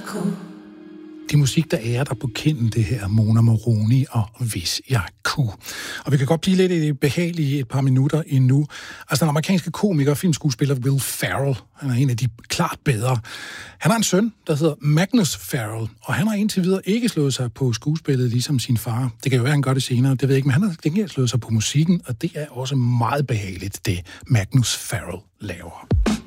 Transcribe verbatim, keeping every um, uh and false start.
Det er musik, der ærer dig på kinden, det her Mona Moroni og Hvis jeg kunne. Og vi kan godt blive lidt i det behagelige et par minutter endnu. Altså den amerikanske komiker og filmskuespiller Will Ferrell, han er en af de klart bedre. Han har en søn, der hedder Magnus Ferrell, og han har indtil videre ikke slået sig på skuespillet ligesom sin far. Det kan jo være, han gør det senere, det ved jeg ikke, men han har ikke slået sig på musikken, og det er også meget behageligt, det Magnus Ferrell laver.